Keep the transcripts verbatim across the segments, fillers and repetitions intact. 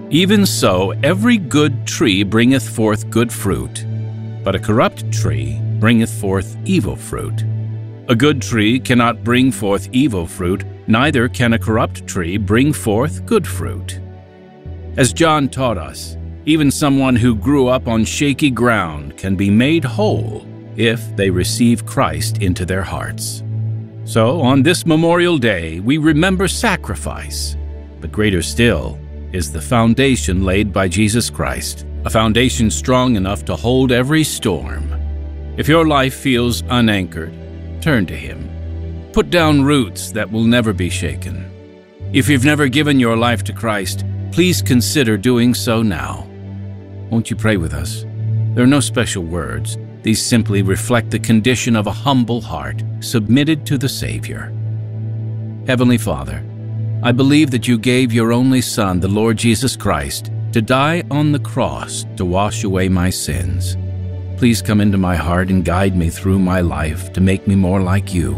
Even so, every good tree bringeth forth good fruit, but a corrupt tree bringeth forth evil fruit. A good tree cannot bring forth evil fruit, neither can a corrupt tree bring forth good fruit. As John taught us, even someone who grew up on shaky ground can be made whole if they receive Christ into their hearts. So, on this Memorial Day, we remember sacrifice, but greater still is the foundation laid by Jesus Christ, a foundation strong enough to hold every storm. If your life feels unanchored, turn to Him. Put down roots that will never be shaken. If you've never given your life to Christ, please consider doing so now. Won't you pray with us? There are no special words. These simply reflect the condition of a humble heart submitted to the Savior. Heavenly Father, I believe that you gave your only Son, the Lord Jesus Christ, to die on the cross to wash away my sins. Please come into my heart and guide me through my life to make me more like you.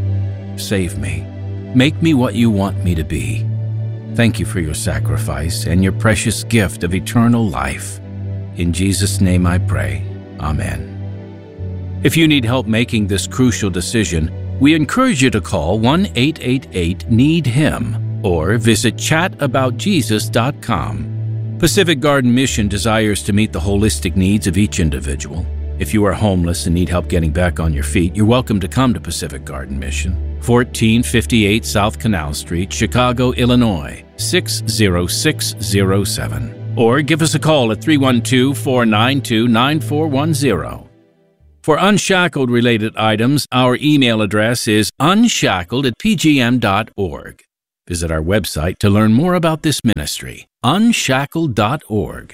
Save me. Make me what you want me to be. Thank you for your sacrifice and your precious gift of eternal life. In Jesus' name I pray. Amen. If you need help making this crucial decision, we encourage you to call one eight eight eight need him or visit chat about jesus dot com. Pacific Garden Mission desires to meet the holistic needs of each individual. If you are homeless and need help getting back on your feet, you're welcome to come to Pacific Garden Mission, fourteen fifty-eight South Canal Street, Chicago, Illinois, six zero six zero seven. Or give us a call at three one two, four nine two, nine four one zero. For Unshackled-related items, our email address is unshackled at p g m dot org. Visit our website to learn more about this ministry, unshackled dot org.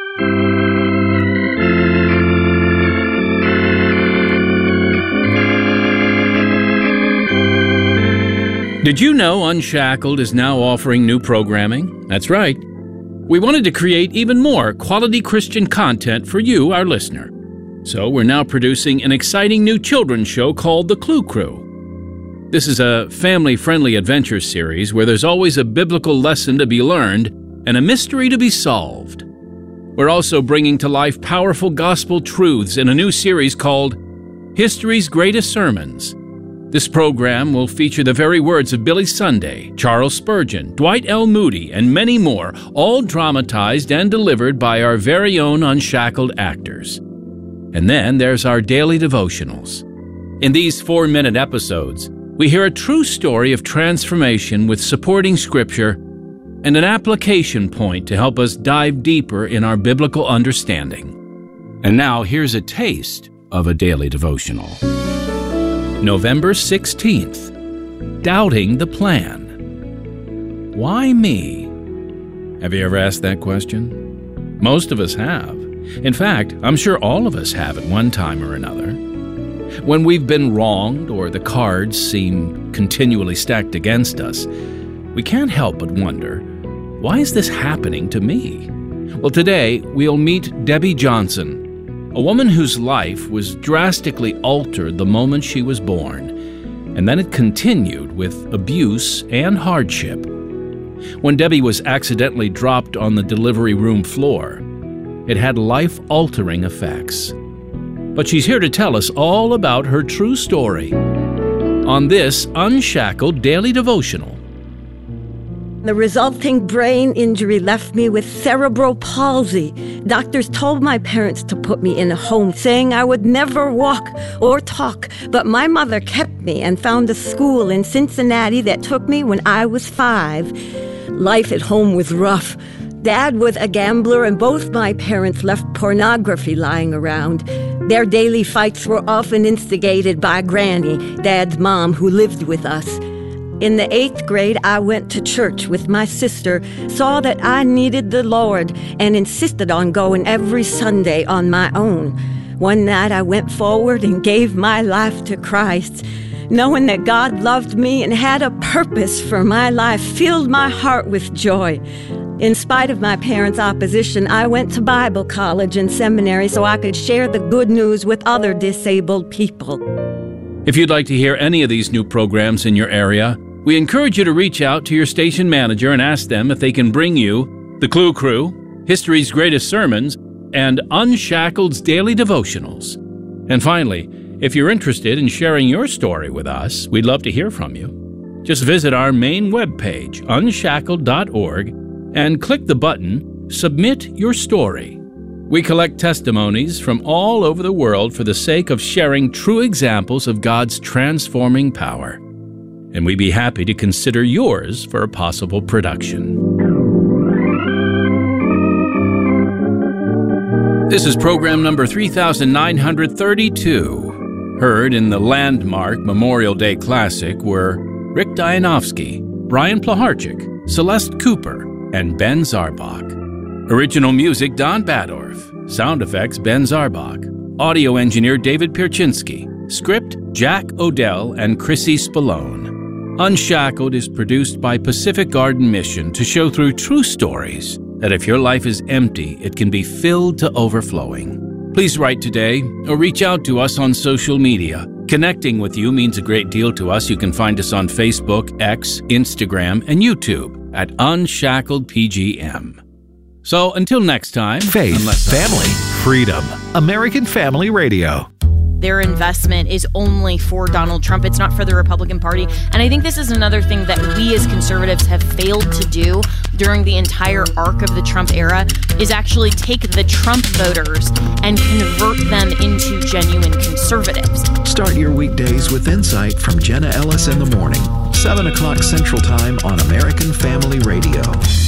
Did you know Unshackled is now offering new programming? That's right. We wanted to create even more quality Christian content for you, our listener. So we're now producing an exciting new children's show called The Clue Crew. This is a family-friendly adventure series where there's always a biblical lesson to be learned and a mystery to be solved. We're also bringing to life powerful gospel truths in a new series called History's Greatest Sermons. This program will feature the very words of Billy Sunday, Charles Spurgeon, Dwight L. Moody, and many more, all dramatized and delivered by our very own Unshackled actors. And then there's our daily devotionals. In these four-minute episodes, we hear a true story of transformation with supporting scripture and an application point to help us dive deeper in our biblical understanding. And now here's a taste of a daily devotional. November sixteenth, Doubting the Plan. Why me? Have you ever asked that question? Most of us have. In fact, I'm sure all of us have at one time or another. When we've been wronged or the cards seem continually stacked against us, we can't help but wonder, why is this happening to me? Well, today we'll meet Debbie Johnson, a woman whose life was drastically altered the moment she was born, and then it continued with abuse and hardship. When Debbie was accidentally dropped on the delivery room floor, it had life-altering effects. But she's here to tell us all about her true story on this Unshackled Daily Devotional. The resulting brain injury left me with cerebral palsy. Doctors told my parents to put me in a home, saying I would never walk or talk. But my mother kept me and found a school in Cincinnati that took me when I was five. Life at home was rough. Dad was a gambler, and both my parents left pornography lying around. Their daily fights were often instigated by Granny, Dad's mom, who lived with us. In the eighth grade, I went to church with my sister, saw that I needed the Lord, and insisted on going every Sunday on my own. One night, I went forward and gave my life to Christ. Knowing that God loved me and had a purpose for my life filled my heart with joy. In spite of my parents' opposition, I went to Bible college and seminary so I could share the good news with other disabled people. If you'd like to hear any of these new programs in your area, we encourage you to reach out to your station manager and ask them if they can bring you The Clue Crew, History's Greatest Sermons, and Unshackled's Daily Devotionals. And finally, if you're interested in sharing your story with us, we'd love to hear from you. Just visit our main webpage, unshackled dot org, and click the button, Submit Your Story. We collect testimonies from all over the world for the sake of sharing true examples of God's transforming power. And we'd be happy to consider yours for a possible production. This is program number three thousand nine hundred thirty-two. Heard in the landmark Memorial Day Classic were Rick Dianovsky, Brian Plaharchik, Celeste Cooper, and Ben Zarbach. Original music, Don Badorf. Sound effects, Ben Zarbach. Audio engineer, David Pierczynski. Script, Jack Odell and Chrissy Spallone. Unshackled is produced by Pacific Garden Mission to show through true stories that if your life is empty, it can be filled to overflowing. Please write today or reach out to us on social media. Connecting with you means a great deal to us. You can find us on Facebook, X, Instagram, and YouTube at Unshackled P G M. So until next time, faith, family, freedom. American Family Radio. Their investment is only for Donald Trump. It's not for the Republican Party. And I think this is another thing that we as conservatives have failed to do during the entire arc of the Trump era is actually take the Trump voters and convert them into genuine conservatives. Start your weekdays with insight from Jenna Ellis in the morning, seven o'clock Central Time on American Family Radio.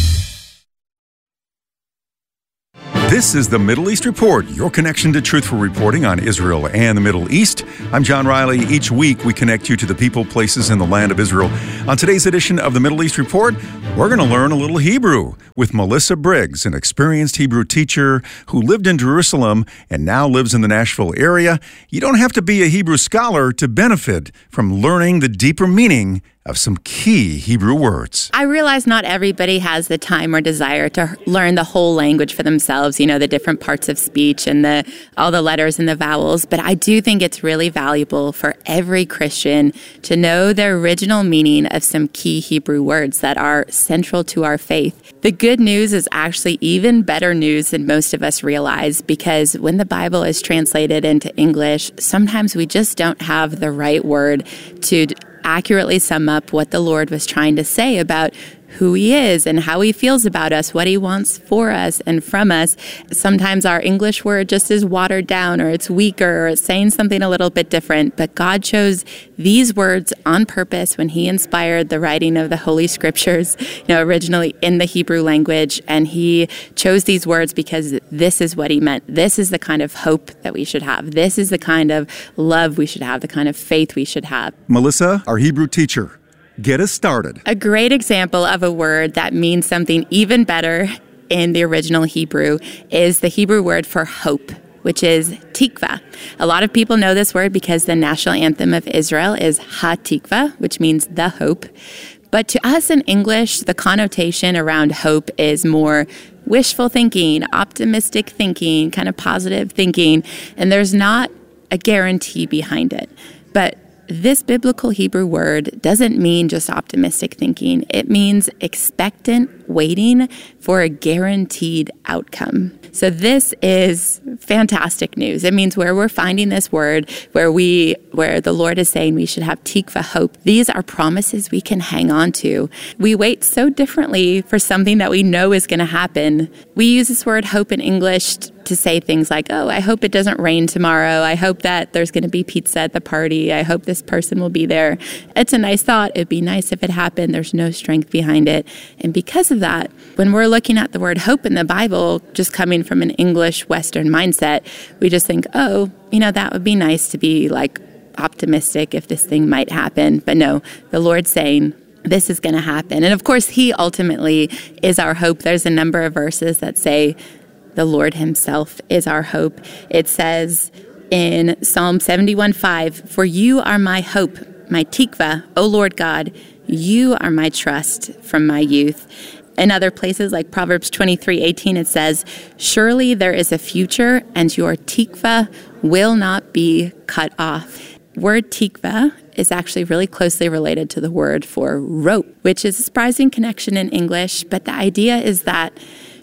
This is the Middle East Report, your connection to truthful reporting on Israel and the Middle East. I'm John Riley. Each week, we connect you to the people, places, and the land of Israel. On today's edition of the Middle East Report, we're going to learn a little Hebrew with Melissa Briggs, an experienced Hebrew teacher who lived in Jerusalem and now lives in the Nashville area. You don't have to be a Hebrew scholar to benefit from learning the deeper meaning of some key Hebrew words. I realize not everybody has the time or desire to learn the whole language for themselves, you know, the different parts of speech and the all the letters and the vowels, but I do think it's really valuable for every Christian to know the original meaning of some key Hebrew words that are central to our faith. The good news is actually even better news than most of us realize, because when the Bible is translated into English, sometimes we just don't have the right word to accurately sum up what the Lord was trying to say about who he is and how he feels about us, what he wants for us and from us. Sometimes our English word just is watered down, or it's weaker, or it's saying something a little bit different. But God chose these words on purpose when he inspired the writing of the Holy Scriptures, you know, originally in the Hebrew language. And he chose these words because this is what he meant. This is the kind of hope that we should have. This is the kind of love we should have, the kind of faith we should have. Melissa, our Hebrew teacher, get us started. A great example of a word that means something even better in the original Hebrew is the Hebrew word for hope, which is tikva. A lot of people know this word because the national anthem of Israel is Ha-Tikva, which means the hope. But to us in English, the connotation around hope is more wishful thinking, optimistic thinking, kind of positive thinking, and there's not a guarantee behind it. But this biblical Hebrew word doesn't mean just optimistic thinking. It means expectant waiting for a guaranteed outcome. So this is fantastic news. It means where we're finding this word, where we, where the Lord is saying we should have tikva, hope. These are promises we can hang on to. We wait so differently for something that we know is going to happen. We use this word hope in English to say things like, oh, I hope it doesn't rain tomorrow. I hope that there's going to be pizza at the party. I hope this person will be there. It's a nice thought. It'd be nice if it happened. There's no strength behind it. And because of that, when we're looking at the word hope in the Bible, just coming from an English Western mindset, we just think, oh, you know, that would be nice to be like optimistic if this thing might happen. But no, the Lord's saying, this is going to happen. And of course, he ultimately is our hope. There's a number of verses that say the Lord himself is our hope. It says in Psalm seventy-one five, for you are my hope, my tikva, O Lord God, you are my trust from my youth. In other places like Proverbs twenty-three eighteen, it says, surely there is a future and your tikva will not be cut off. Word tikva is actually really closely related to the word for rope, which is a surprising connection in English. But the idea is that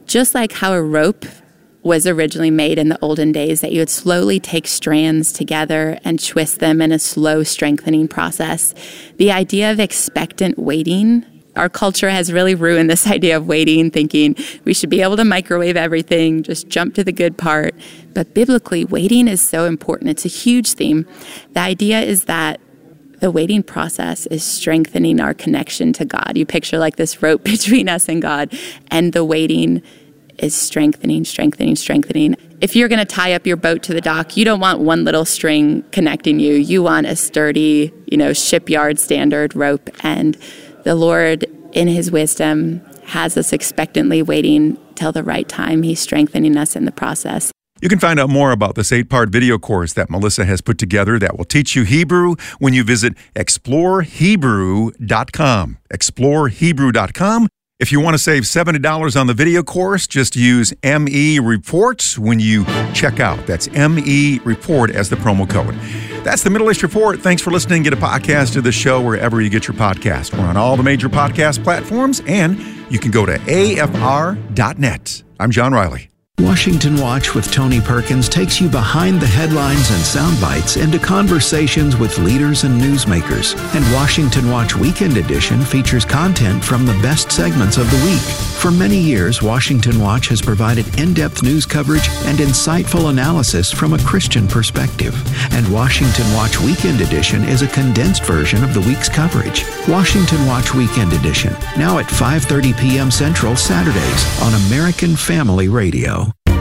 just like how a rope was originally made in the olden days, that you would slowly take strands together and twist them in a slow strengthening process. The idea of expectant waiting, our culture has really ruined this idea of waiting, thinking we should be able to microwave everything, just jump to the good part. But biblically, waiting is so important. It's a huge theme. The idea is that the waiting process is strengthening our connection to God. You picture like this rope between us and God, and the waiting is strengthening, strengthening, strengthening. If you're going to tie up your boat to the dock, you don't want one little string connecting you. You want a sturdy, you know, shipyard standard rope. And the Lord, in his wisdom, has us expectantly waiting till the right time. He's strengthening us in the process. You can find out more about this eight-part video course that Melissa has put together that will teach you Hebrew when you visit explore hebrew dot com. explore hebrew dot com. If you want to save seventy dollars on the video course, just use M E Report when you check out. That's M E Report as the promo code. That's the Middle East Report. Thanks for listening. Get a podcast of the show wherever you get your podcast. We're on all the major podcast platforms, and you can go to A F R dot net. I'm John Riley. Washington Watch with Tony Perkins takes you behind the headlines and sound bites into conversations with leaders and newsmakers. And Washington Watch Weekend Edition features content from the best segments of the week. For many years, Washington Watch has provided in-depth news coverage and insightful analysis from a Christian perspective. And Washington Watch Weekend Edition is a condensed version of the week's coverage. Washington Watch Weekend Edition, now at five thirty p.m. Central Saturdays on American Family Radio.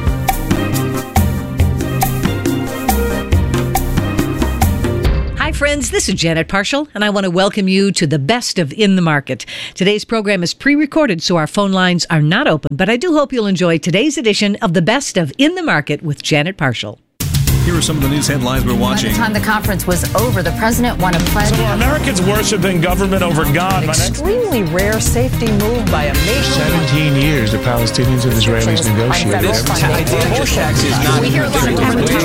Hi, friends. This is Janet Parshall, and I want to welcome you to the Best of In the Market. Today's program is pre-recorded, so our phone lines are not open, but I do hope you'll enjoy today's edition of the Best of In the Market with Janet Parshall. Here are some of the news headlines we're watching. By the time the conference was over, the president won a pledge. So are Americans worshiping government over God? An extremely rare safety move by a nation. Seventeen years the Palestinians and Israelis negotiated. This tax is not. We hear a lot of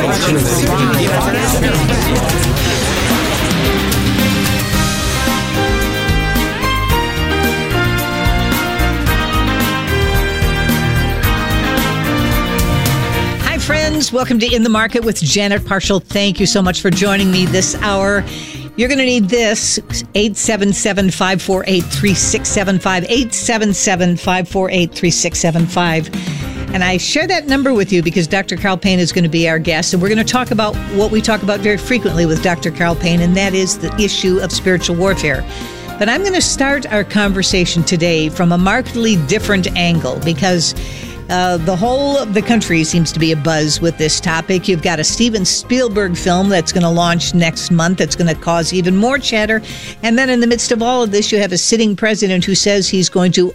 Friends, welcome to In the Market with Janet Parshall. Thank you so much for joining me this hour. You're going to need this, eight seven seven, five four eight, three six seven five, eight seven seven, five four eight, three six seven five. And I share that number with you because Doctor Carl Payne is going to be our guest, and we're going to talk about what we talk about very frequently with Doctor Carl Payne, and that is the issue of spiritual warfare. But I'm going to start our conversation today from a markedly different angle because Uh, the whole of the country seems to be abuzz with this topic. You've got a Steven Spielberg film that's going to launch next month that's going to cause even more chatter. And then in the midst of all of this, you have a sitting president who says he's going to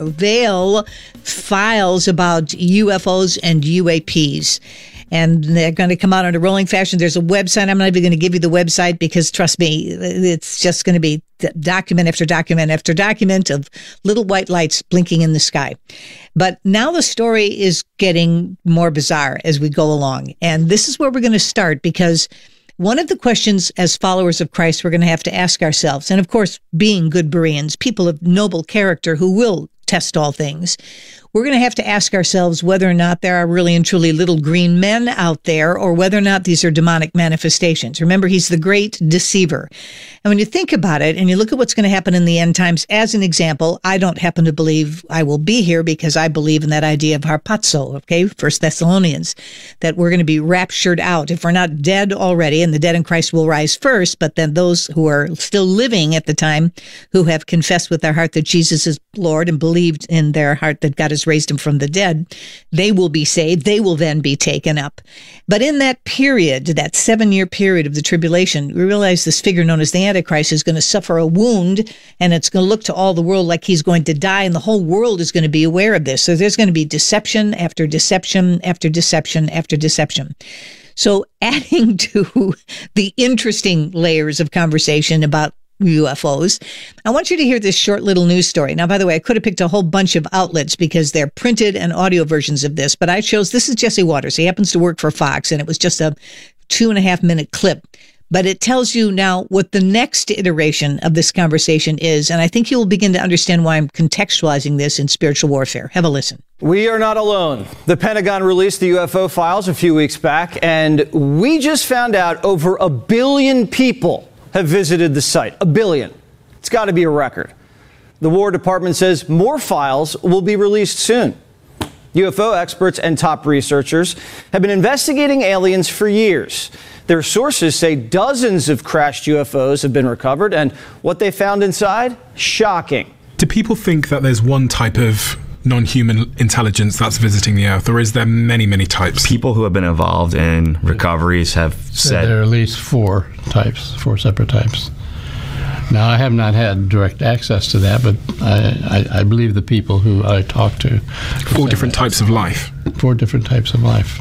unveil files about U F Os and U A Ps. And they're going to come out in a rolling fashion. There's a website. I'm not even going to give you the website because, trust me, it's just going to be document after document after document of little white lights blinking in the sky. But now the story is getting more bizarre as we go along. And this is where we're going to start because one of the questions as followers of Christ we're going to have to ask ourselves, and of course, being good Bereans, people of noble character who will test all things, we're going to have to ask ourselves whether or not there are really and truly little green men out there or whether or not these are demonic manifestations. Remember, he's the great deceiver. And when you think about it and you look at what's going to happen in the end times, as an example, I don't happen to believe I will be here because I believe in that idea of harpazo, okay, First Thessalonians, that we're going to be raptured out. If we're not dead already, and the dead in Christ will rise first, but then those who are still living at the time, who have confessed with their heart that Jesus is Lord and believed in their heart that God has raised him from the dead, they will be saved. They will then be taken up. But in that period, that seven-year period of the tribulation, we realize this figure known as the Antichrist is going to suffer a wound, and it's going to look to all the world like he's going to die, and the whole world is going to be aware of this. So there's going to be deception after deception after deception after deception. So adding to the interesting layers of conversation about U F Os, I want you to hear this short little news story. Now, by the way, I could have picked a whole bunch of outlets because they're printed and audio versions of this, but I chose, this is Jesse Waters. He happens to work for Fox, and it was just a two and a half minute clip. but it tells you now what the next iteration of this conversation is. And I think you will begin to understand why I'm contextualizing this in spiritual warfare. Have a listen. We are not alone. The Pentagon released the U F O files a few weeks back, and we just found out over a billion people have visited the site. A billion. It's got to be a record. The War Department says more files will be released soon. U F O experts and top researchers have been investigating aliens for years. Their sources say dozens of crashed U F Os have been recovered, and what they found inside? Shocking. Do people think that there's one type of non-human intelligence that's visiting the Earth, or is there many, many types? People who have been involved in recoveries have said... There are at least four types, four separate types. Now, I have not had direct access to that, but I, I, I believe the people who I talk to... Four different types of life. Four different types of life.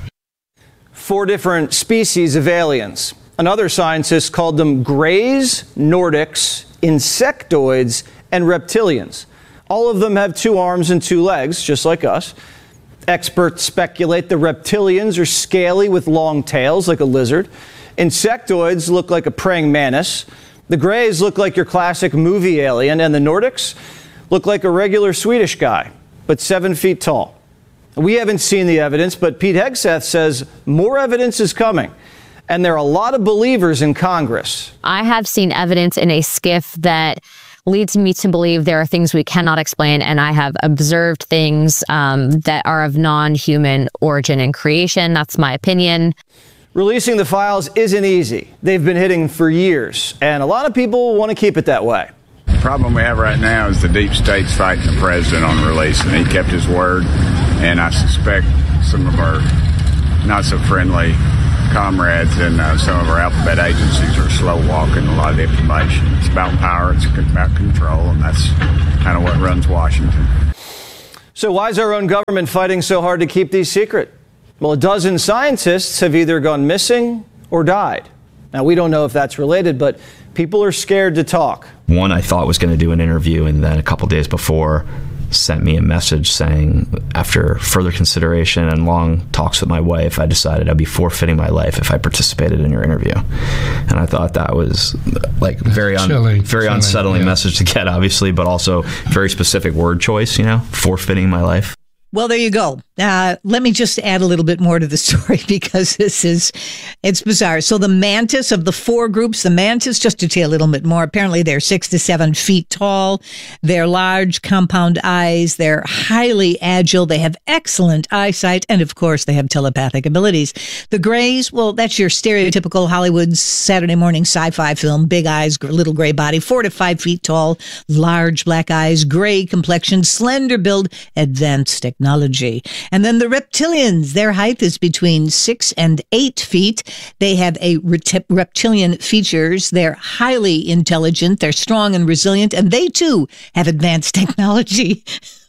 Four different species of aliens. Another scientist called them Greys, Nordics, Insectoids, and Reptilians. All of them have two arms and two legs, just like us. Experts speculate the reptilians are scaly with long tails, like a lizard. Insectoids look like a praying mantis. The Greys look like your classic movie alien, and the Nordics look like a regular Swedish guy, but seven feet tall. We haven't seen the evidence, but Pete Hegseth says more evidence is coming. And there are a lot of believers in Congress. I have seen evidence in a skiff that leads me to believe there are things we cannot explain, and I have observed things um, that are of non-human origin and creation. That's my opinion. Releasing the files isn't easy. They've been hidden for years, and a lot of people want to keep it that way. The problem we have right now is the deep state's fighting the president on release, and he kept his word, and I suspect some of our not-so-friendly comrades and uh, some of our alphabet agencies are slow-walking a lot of the information. It's about power, it's about control, and that's kind of what runs Washington. So why is our own government fighting so hard to keep these secret? Well, a dozen scientists have either gone missing or died. Now, we don't know if that's related, but people are scared to talk. One I thought was going to do an interview, and then a couple days before sent me a message saying, after further consideration and long talks with my wife, I decided I'd be forfeiting my life if I participated in your interview. And I thought that was like very un- chilling, very chilling, unsettling yeah. message to get, obviously, but also very specific word choice, you know, forfeiting my life. Well, there you go. Uh, let me just add a little bit more to the story because this is, it's bizarre. So the mantis of the four groups, the mantis, just to tell you a little bit more, apparently they're six to seven feet tall. They're large compound eyes. They're highly agile. They have excellent eyesight. And of course, they have telepathic abilities. The Greys, well, that's your stereotypical Hollywood Saturday morning sci-fi film. Big eyes, little gray body, four to five feet tall, large black eyes, gray complexion, slender build, advanced technology. And then the reptilians, their height is between six and eight feet. They have a reti- reptilian features. They're highly intelligent. They're strong and resilient. And they, too, have advanced technology.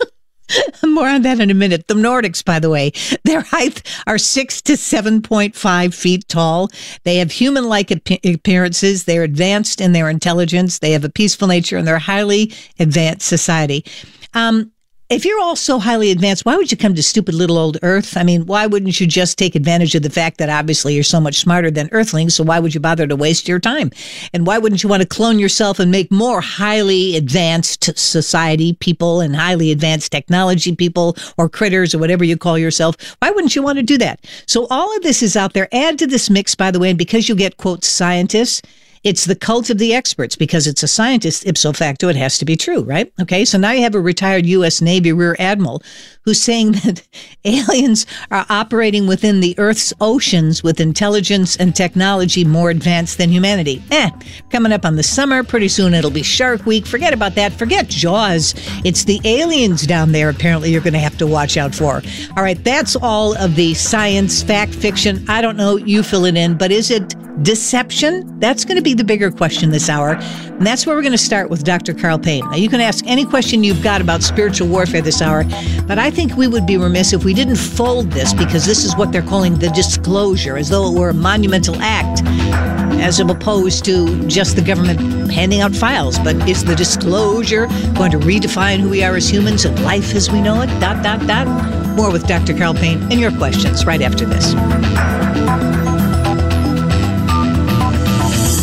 More on that in a minute. The Nordics, by the way, their height are six to seven point five feet tall. They have human-like ap- appearances. They're advanced in their intelligence. They have a peaceful nature, and they're highly advanced society. Um, If you're all so highly advanced, why would you come to stupid little old Earth? I mean, why wouldn't you just take advantage of the fact that obviously you're so much smarter than Earthlings, so why would you bother to waste your time? And why wouldn't you want to clone yourself and make more highly advanced society people and highly advanced technology people or critters or whatever you call yourself? Why wouldn't you want to do that? So all of this is out there. Add to this mix, by the way, and because you get, quote, scientists, it's the cult of the experts because it's a scientist, ipso facto, it has to be true, right? Okay, so now you have a retired U S Navy Rear Admiral who's saying that aliens are operating within the Earth's oceans with intelligence and technology more advanced than humanity. Eh, coming up on the summer, pretty soon it'll be Shark Week. Forget about that. Forget Jaws. It's the aliens down there apparently you're going to have to watch out for. All right, that's all of the science, fact, fiction. I don't know, you fill it in, but is it deception? That's going to be the bigger question this hour. And that's where we're going to start with Doctor Carl Payne. Now, you can ask any question you've got about spiritual warfare this hour, but I think we would be remiss if we didn't fold this because this is what they're calling the disclosure, as though it were a monumental act, as opposed to just the government handing out files. But is the disclosure going to redefine who we are as humans and life as we know it? Dot, dot, dot. More with Doctor Carl Payne and your questions right after this.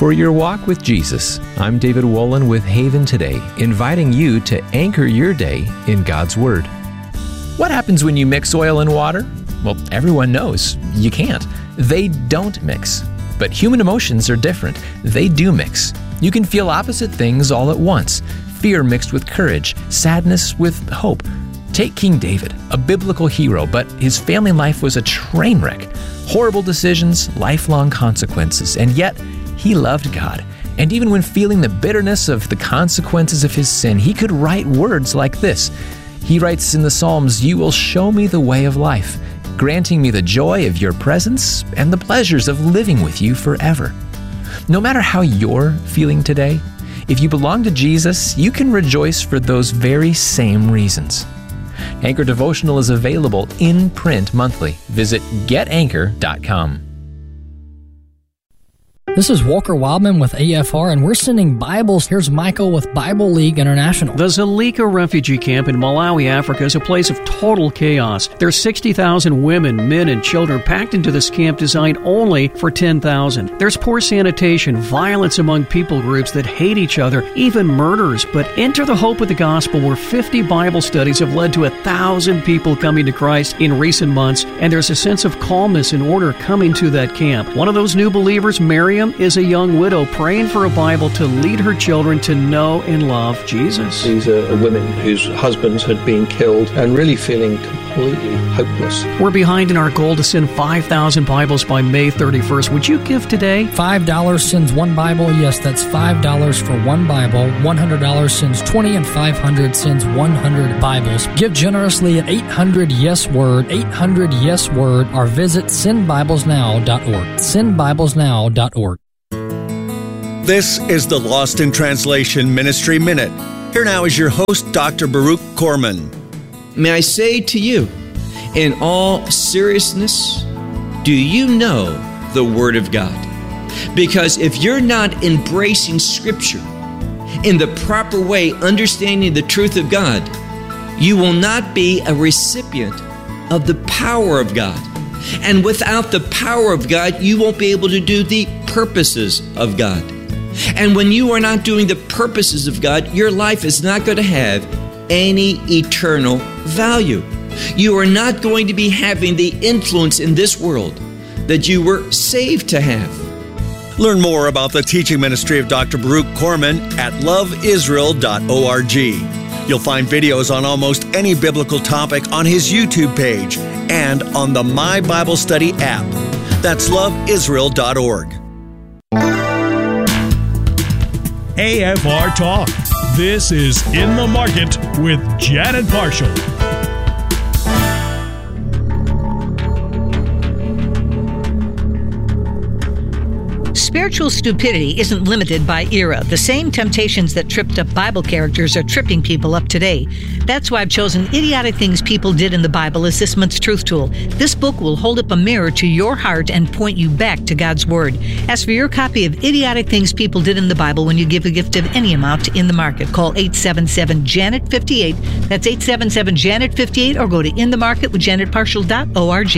For your walk with Jesus, I'm David Wolin with Haven Today, inviting you to anchor your day in God's Word. What happens when you mix oil and water? Well, everyone knows you can't. They don't mix. But human emotions are different. They do mix. You can feel opposite things all at once. Fear mixed with courage, sadness with hope. Take King David, a biblical hero, but his family life was a train wreck. Horrible decisions, lifelong consequences, and yet he loved God. And even when feeling the bitterness of the consequences of his sin, he could write words like this. He writes in the Psalms, "You will show me the way of life, granting me the joy of your presence and the pleasures of living with you forever." No matter how you're feeling today, if you belong to Jesus, you can rejoice for those very same reasons. Anchor Devotional is available in print monthly. Visit get anchor dot com. This is Walker Wildman with A F R, and we're sending Bibles. Here's Michael with Bible League International. The Zulika refugee camp in Malawi, Africa is a place of total chaos. There's sixty thousand women, men, and children packed into this camp designed only for ten thousand. There's poor sanitation, violence among people groups that hate each other, even murders. But enter the hope of the gospel, where fifty Bible studies have led to a thousand people coming to Christ in recent months, and there's a sense of calmness and order coming to that camp. One of those new believers, Miriam, is a young widow praying for a Bible to lead her children to know and love Jesus. These are women whose husbands had been killed and really feeling completely hopeless. We're behind in our goal to send five thousand Bibles by May thirty-first. Would you give today? five dollars sends one Bible. Yes, that's five dollars for one Bible. one hundred dollars sends twenty, and five hundred dollars sends one hundred Bibles. Give generously at eight hundred yes word, eight hundred yes word, or visit send bibles now dot org. send bibles now dot org. This is the Lost in Translation Ministry Minute. Here now is your host, Doctor Baruch Korman. May I say to you, in all seriousness, do you know the Word of God? Because if you're not embracing Scripture in the proper way, understanding the truth of God, you will not be a recipient of the power of God. And without the power of God, you won't be able to do the purposes of God. And when you are not doing the purposes of God, your life is not going to have any eternal value. You are not going to be having the influence in this world that you were saved to have. Learn more about the teaching ministry of Doctor Baruch Korman at love israel dot org. You'll find videos on almost any biblical topic on his YouTube page and on the My Bible Study app. That's love israel dot org. A F R Talk. This is In the Market with Janet Marshall. Spiritual stupidity isn't limited by era. The same temptations that tripped up Bible characters are tripping people up today. That's why I've chosen Idiotic Things People Did in the Bible as this month's truth tool. This book will hold up a mirror to your heart and point you back to God's Word. Ask for your copy of Idiotic Things People Did in the Bible when you give a gift of any amount to In the Market. Call eight seven seven Janet fifty-eight. That's eight seven seven Janet fifty-eight, or go to in the market with janet partial dot org.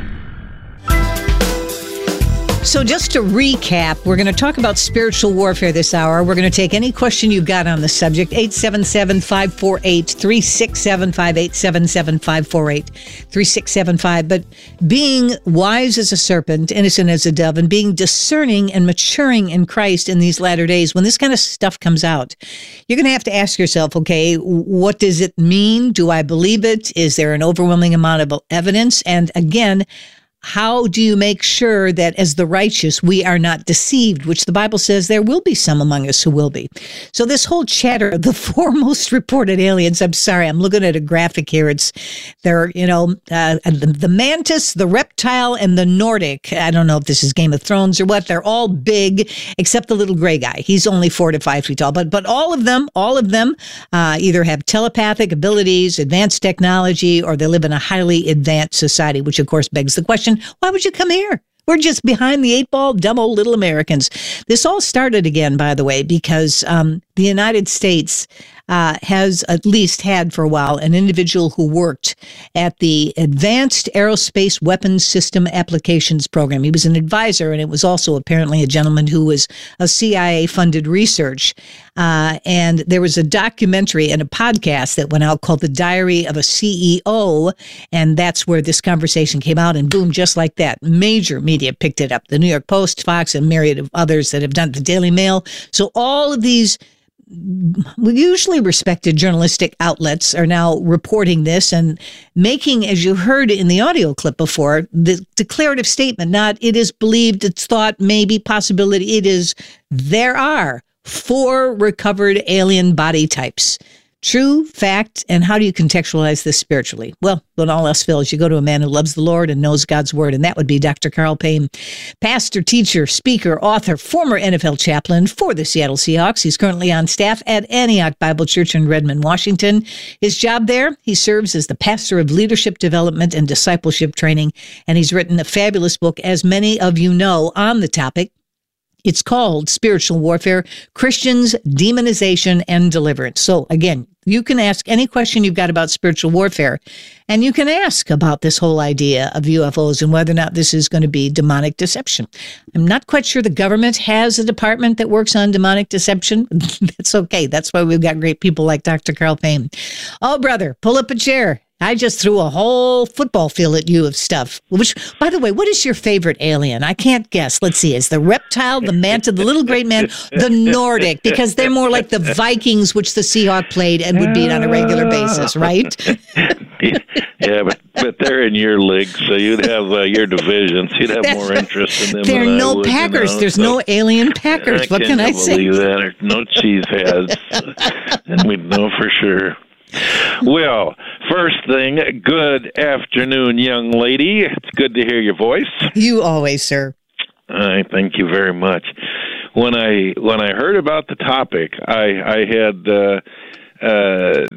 So just to recap, we're going to talk about spiritual warfare this hour. We're going to take any question you've got on the subject, eight seven seven, five four eight, three six seven five, eight seven seven, five four eight, three six seven five. But being wise as a serpent, innocent as a dove, and being discerning and maturing in Christ in these latter days, when this kind of stuff comes out, you're going to have to ask yourself, okay, what does it mean? Do I believe it? Is there an overwhelming amount of evidence? And again, how do you make sure that as the righteous, we are not deceived, which the Bible says there will be some among us who will be. So this whole chatter of the four most reported aliens, I'm sorry, I'm looking at a graphic here. It's, they're, you know, uh, the, the mantis, the reptile, and the Nordic. I don't know if this is Game of Thrones or what. They're all big, except the little gray guy. He's only four to five feet tall. But, but all of them, all of them uh, either have telepathic abilities, advanced technology, or they live in a highly advanced society, which of course begs the question, why would you come here? We're just behind the eight ball, dumb old little Americans. This all started again, by the way, because um, the United States uh, has at least had for a while an individual who worked at the Advanced Aerospace Weapons System Applications Program. He was an advisor, and it was also apparently a gentleman who was a C I A-funded research. Uh, and there was a documentary and a podcast that went out called The Diary of a C E O, and that's where this conversation came out, and boom, just like that, major media picked it up. The New York Post, Fox, and myriad of others that have done the Daily Mail. So all of these usually respected journalistic outlets are now reporting this and making, as you heard in the audio clip before, the declarative statement, not it is believed, it's thought, maybe, possibility. It is, there are four recovered alien body types. True, fact, and how do you contextualize this spiritually? Well, when all else fails, you go to a man who loves the Lord and knows God's word, and that would be Doctor Carl Payne, pastor, teacher, speaker, author, former N F L chaplain for the Seattle Seahawks. He's currently on staff at Antioch Bible Church in Redmond, Washington. His job there, he serves as the pastor of leadership development and discipleship training, and he's written a fabulous book, as many of you know, on the topic. It's called Spiritual Warfare, Christians, Demonization, and Deliverance. So again, you can ask any question you've got about spiritual warfare, and you can ask about this whole idea of U F Os and whether or not this is going to be demonic deception. I'm not quite sure the government has a department that works on demonic deception. That's okay. That's why we've got great people like Doctor Carl Payne. Oh, brother, pull up a chair. I just threw a whole football field at you of stuff. Which, by the way, what is your favorite alien? I can't guess. Let's see. Is the reptile, the manta, the little great man, the Nordic? Because they're more like the Vikings, which the Seahawk played and would beat on a regular basis, right? Yeah, but, but they're in your league, so you'd have uh, your divisions. You'd have That's more right. interest in them There are than no I would, Packers. You know, There's so no alien Packers. I What can I can't say? believe that. There's no cheeseheads, and we know for sure. Well, first thing, good afternoon, young lady. It's good to hear your voice. You always, sir. I thank you very much. When I when I heard about the topic, I, I had uh, uh,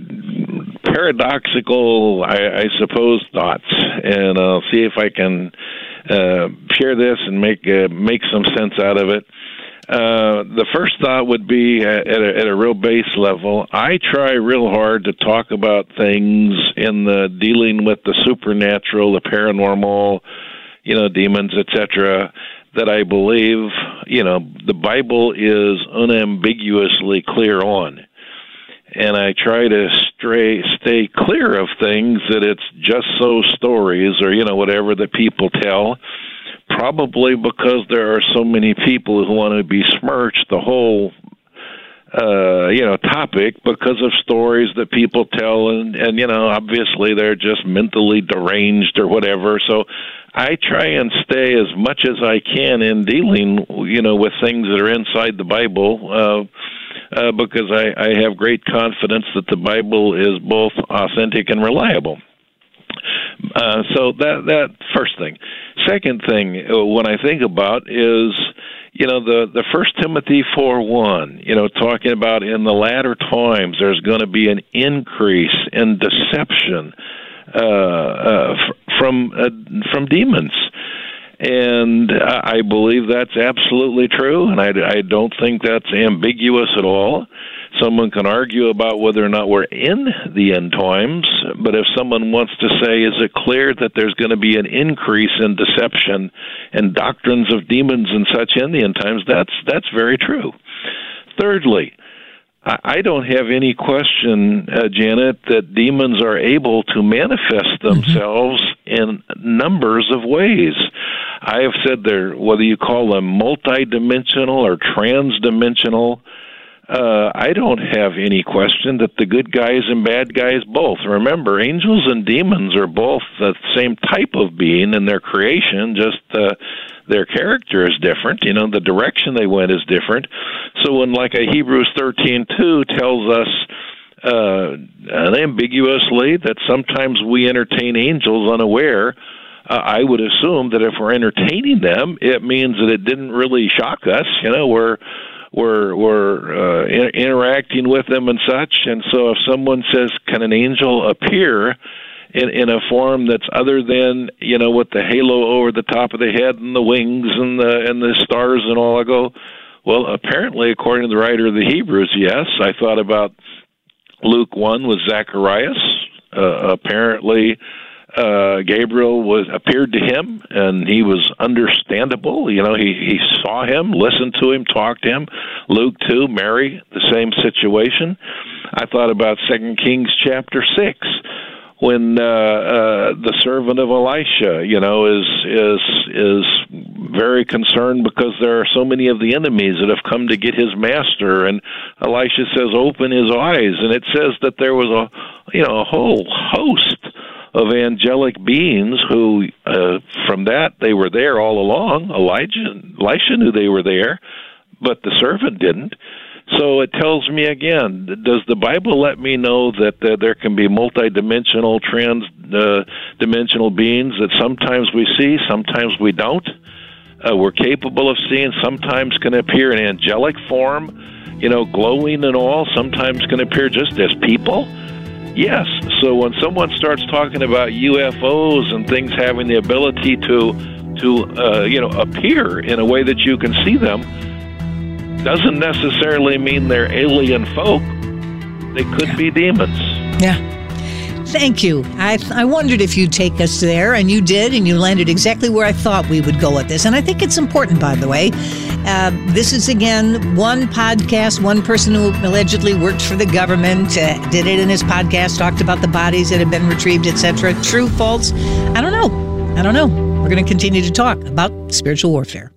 paradoxical, I, I suppose, thoughts, and I'll see if I can uh, share this and make uh, make some sense out of it. Uh, the first thought would be at a, at a real base level. I try real hard to talk about things in the dealing with the supernatural, the paranormal, you know, demons, et cetera, that I believe, you know, the Bible is unambiguously clear on. And I try to stray, stay clear of things that it's just so stories or, you know, whatever that people tell. Probably because there are so many people who want to besmirch the whole, uh, you know, topic because of stories that people tell, and, and you know, obviously they're just mentally deranged or whatever. So I try and stay as much as I can in dealing, you know, with things that are inside the Bible, uh, uh, because I, I have great confidence that the Bible is both authentic and reliable. Uh, so that that first thing. Second thing, uh, when I think about is, you know, the, the First Timothy four one, you know, talking about in the latter times there's going to be an increase in deception uh, uh, f- from uh, from demons. And I believe that's absolutely true, and I, I don't think that's ambiguous at all. Someone can argue about whether or not we're in the end times, but if someone wants to say, is it clear that there's going to be an increase in deception and doctrines of demons and such in the end times, that's that's very true. Thirdly, I don't have any question, uh, Janet, that demons are able to manifest themselves in numbers of ways. I have said they're, whether you call them multidimensional or transdimensional, uh, I don't have any question that the good guys and bad guys both. Remember, angels and demons are both the same type of being in their creation, just uh, their character is different. You know, the direction they went is different. So when, like a Hebrews thirteen two tells us uh, unambiguously that sometimes we entertain angels unaware, uh, I would assume that if we're entertaining them, it means that it didn't really shock us. You know, we're we're we're uh, in- interacting with them and such. And so if someone says, "Can an angel appear in in a form that's other than, you know, with the halo over the top of the head and the wings and the and the stars and all?" I go, well, apparently, according to the writer of the Hebrews, yes. I thought about Luke one was Zacharias. Uh, apparently, uh, Gabriel was appeared to him, and he was understandable. You know, he, he saw him, listened to him, talked to him. Luke two, Mary, the same situation. I thought about Second Kings chapter six, when uh, uh, the servant of Elisha, you know, is is is very concerned because there are so many of the enemies that have come to get his master, and Elisha says, "Open his eyes," and it says that there was a you know a whole host of angelic beings who, uh, from that, they were there all along. Elijah, Elisha knew they were there, but the servant didn't. So it tells me again, does the Bible let me know that uh, there can be multidimensional, trans-dimensional uh, beings that sometimes we see, sometimes we don't? Uh, we're capable of seeing, sometimes can appear in angelic form, you know, glowing and all, sometimes can appear just as people? Yes. So when someone starts talking about U F Os and things having the ability to, to uh, you know, appear in a way that you can see them, doesn't necessarily mean they're alien folk. They could be demons. Yeah. Thank you. I I wondered if you'd take us there, and you did, and you landed exactly where I thought we would go with this. And I think it's important, by the way. Uh, this is, again, one podcast, one person who allegedly worked for the government, uh, did it in his podcast, talked about the bodies that have been retrieved, et cetera. True, false? I don't know. I don't know. We're going to continue to talk about spiritual warfare.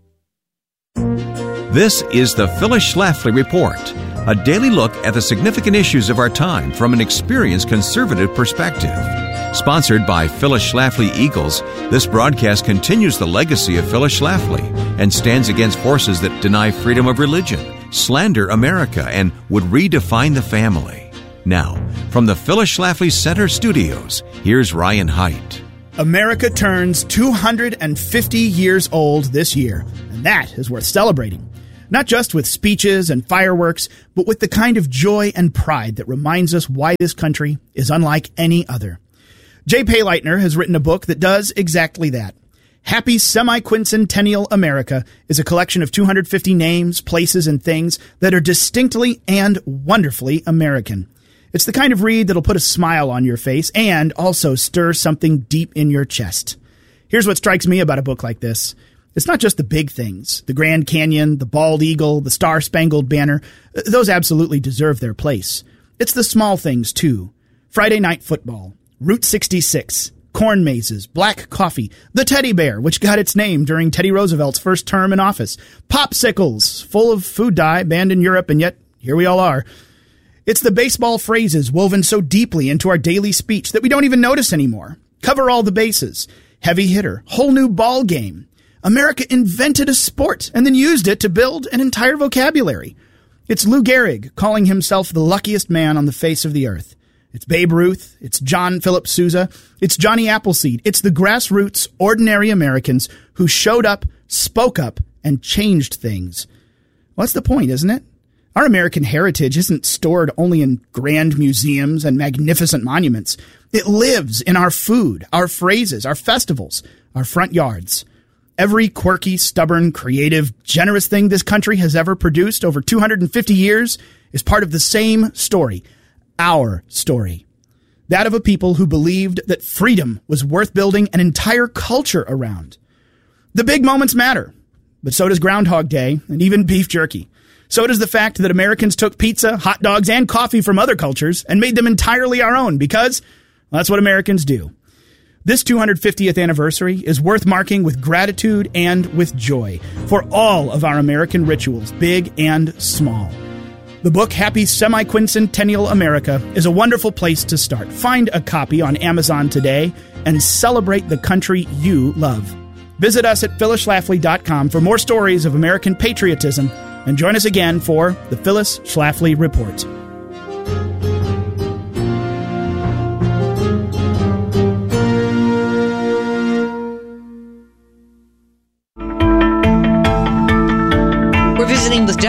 This is the Phyllis Schlafly Report, a daily look at the significant issues of our time from an experienced conservative perspective. Sponsored by Phyllis Schlafly Eagles, this broadcast continues the legacy of Phyllis Schlafly and stands against forces that deny freedom of religion, slander America, and would redefine the family. Now, from the Phyllis Schlafly Center Studios, here's Ryan Haidt. America turns two hundred fifty years old this year, and that is worth celebrating. Not just with speeches and fireworks, but with the kind of joy and pride that reminds us why this country is unlike any other. Jay Payleitner has written a book that does exactly that. Happy Semi-Quincentennial America is a collection of two hundred fifty names, places, and things that are distinctly and wonderfully American. It's the kind of read that'll put a smile on your face and also stir something deep in your chest. Here's what strikes me about a book like this. It's not just the big things, the Grand Canyon, the Bald Eagle, the Star-Spangled Banner. Those absolutely deserve their place. It's the small things, too. Friday Night Football, Route sixty-six, corn mazes, black coffee, the teddy bear, which got its name during Teddy Roosevelt's first term in office, popsicles, full of food dye, banned in Europe, and yet here we all are. It's the baseball phrases woven so deeply into our daily speech that we don't even notice anymore. Cover all the bases, heavy hitter, whole new ball game. America invented a sport and then used it to build an entire vocabulary. It's Lou Gehrig calling himself the luckiest man on the face of the earth. It's Babe Ruth. It's John Philip Sousa. It's Johnny Appleseed. It's the grassroots, ordinary Americans who showed up, spoke up, and changed things. Well, that's the point, isn't it? Our American heritage isn't stored only in grand museums and magnificent monuments. It lives in our food, our phrases, our festivals, our front yards. Every quirky, stubborn, creative, generous thing this country has ever produced over two hundred fifty years is part of the same story, our story. That of a people who believed that freedom was worth building an entire culture around. The big moments matter, but so does Groundhog Day and even beef jerky. So does the fact that Americans took pizza, hot dogs, and coffee from other cultures and made them entirely our own because well, that's what Americans do. This two hundred fiftieth anniversary is worth marking with gratitude and with joy for all of our American rituals, big and small. The book Happy Semi-Quincentennial America is a wonderful place to start. Find a copy on Amazon today and celebrate the country you love. Visit us at phyllis schlafly dot com for more stories of American patriotism and join us again for the Phyllis Schlafly Report.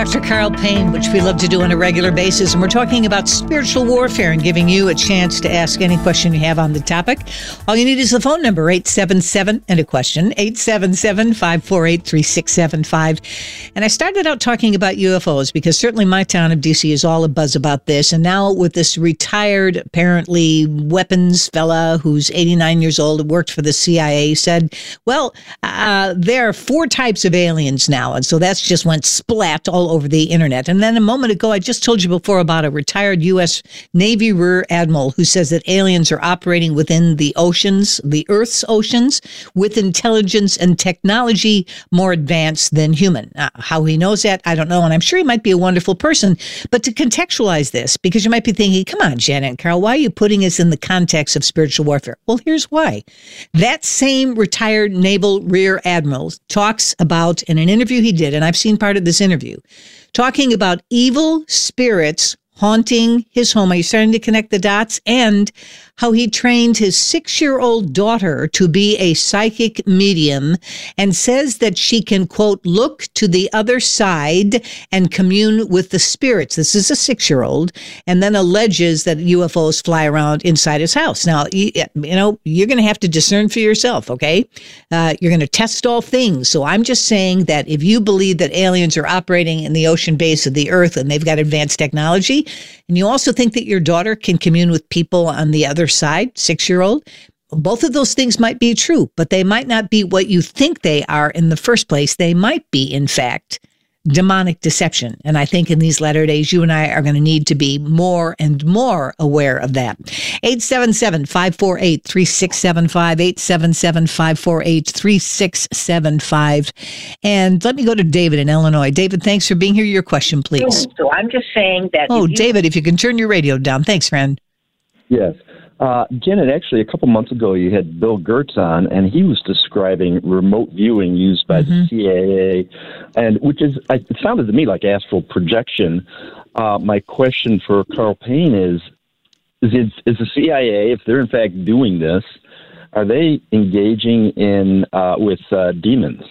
Doctor Carl Payne, which we love to do on a regular basis. And we're talking about spiritual warfare and giving you a chance to ask any question you have on the topic. All you need is the phone number, eight seven seven and a question, eight seven seven, five four eight, three six seven five. And I started out talking about U F Os because certainly my town of D C is all a buzz about this. And now with this retired, apparently, weapons fella who's eighty-nine years old, worked for the C I A, said, well, uh, there are four types of aliens now. And so that's just went splat all over the internet. And then a moment ago, I just told you before about a retired U S Navy Rear Admiral who says that aliens are operating within the oceans, the Earth's oceans, with intelligence and technology more advanced than human. Uh, how he knows that, I don't know. And I'm sure he might be a wonderful person. But to contextualize this, because you might be thinking, come on, Janet and Carl, why are you putting us in the context of spiritual warfare? Well, here's why. That same retired Naval Rear Admiral talks about, in an interview he did, and I've seen part of this interview, talking about evil spirits haunting his home. Are you starting to connect the dots? And how he trained his six-year-old daughter to be a psychic medium and says that she can, quote, look to the other side and commune with the spirits. This is a six-year-old, and then alleges that U F Os fly around inside his house. Now, you, you know, you're going to have to discern for yourself, okay? Uh, you're going to test all things. So I'm just saying that if you believe that aliens are operating in the ocean base of the earth and they've got advanced technology, and you also think that your daughter can commune with people on the other side, six-year-old, both of those things might be true, but they might not be what you think they are in the first place. They might be, in fact, demonic deception. And I think in these latter days, you and I are going to need to be more and more aware of that. eight seven seven, five four eight, three six seven five, eight seven seven, five four eight, three six seven five. And let me go to David in Illinois. David, thanks for being here. Your question, please. So I'm just saying that... Oh, if you- David, if you can turn your radio down. Thanks, friend. Yes. Uh, Janet, actually, a couple months ago, you had Bill Gertz on, and he was describing remote viewing used by mm-hmm. the C I A, and which is, it sounded to me like astral projection. Uh, my question for Carl Payne is, is, it, is the C I A, if they're in fact doing this, are they engaging in uh, with uh, demons?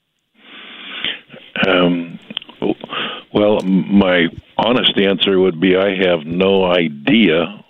Um, well, my honest answer would be I have no idea